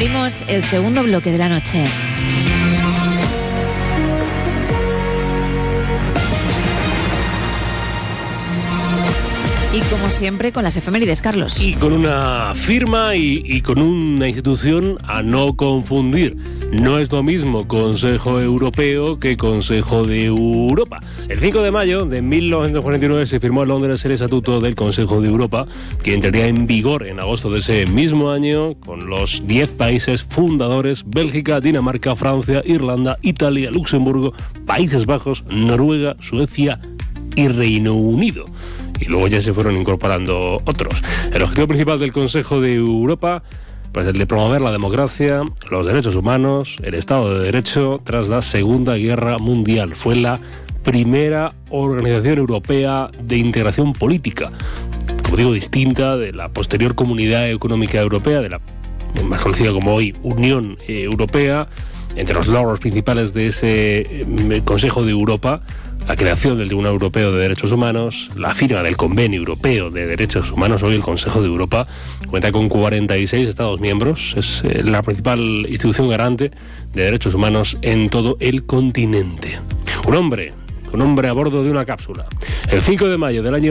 Abrimos el segundo bloque de la noche. Y como siempre, con las efemérides, Carlos. Y con una firma y con una institución a no confundir. No es lo mismo Consejo Europeo que Consejo de Europa. El 5 de mayo de 1949 se firmó en Londres el Estatuto del Consejo de Europa, que entraría en vigor en agosto de ese mismo año, con los 10 países fundadores: Bélgica, Dinamarca, Francia, Irlanda, Italia, Luxemburgo, Países Bajos, Noruega, Suecia y Reino Unido. Y luego ya se fueron incorporando otros. El objetivo principal del Consejo de Europa, pues el de promover la democracia, los derechos humanos, el Estado de Derecho tras la Segunda Guerra Mundial. Fue la primera organización europea de integración política, como digo, distinta de la posterior Comunidad Económica Europea, de la más conocida como hoy Unión Europea. Entre los logros principales de ese Consejo de Europa, la creación del Tribunal Europeo de Derechos Humanos, la firma del Convenio Europeo de Derechos Humanos. Hoy el Consejo de Europa cuenta con 46 Estados miembros. Es la principal institución garante de derechos humanos en todo el continente. Un hombre a bordo de una cápsula. El 5 de mayo del año